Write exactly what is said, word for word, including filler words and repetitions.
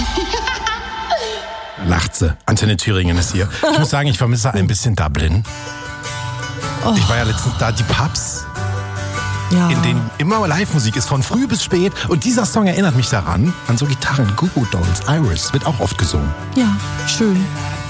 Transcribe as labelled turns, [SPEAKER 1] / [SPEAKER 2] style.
[SPEAKER 1] Lacht sie. Antenne Thüringen ist hier. Ich muss sagen, ich vermisse ein bisschen Dublin.
[SPEAKER 2] Oh.
[SPEAKER 1] Ich war ja letztens da, die Pubs,
[SPEAKER 2] Ja.
[SPEAKER 1] in denen immer Live-Musik ist, von früh bis spät. Und dieser Song erinnert mich daran, an so Gitarren, Goo Goo Dolls, Iris, wird auch oft gesungen.
[SPEAKER 2] Ja, schön.